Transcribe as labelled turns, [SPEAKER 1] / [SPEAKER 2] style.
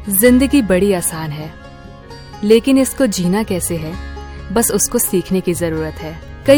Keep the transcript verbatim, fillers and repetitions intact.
[SPEAKER 1] जिंदगी बड़ी आसान है, लेकिन इसको जीना कैसे है, बस उसको सीखने की जरूरत है।